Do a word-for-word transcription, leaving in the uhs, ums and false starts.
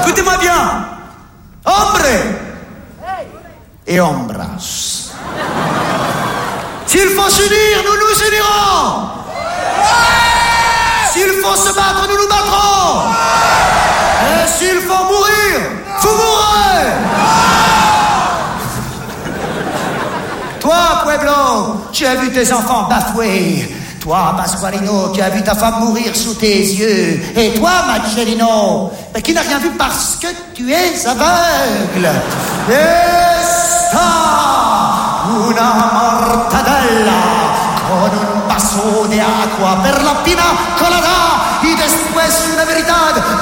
Écoutez-moi bien. Hombre et hombras. S'il faut s'unir, nous nous unirons. S'il faut se battre, nous nous battrons. Et s'il faut mourir, vous mourrez. Toi, Pueblo, tu as vu tes enfants bafoués. Toi, Pasqualino, tu as vu ta femme mourir sous tes yeux. Et toi, Marcellino, mais qui n'a rien vu parce que tu es aveugle. Esta una mortadella con un vaso de agua per la pina colada y después una veritad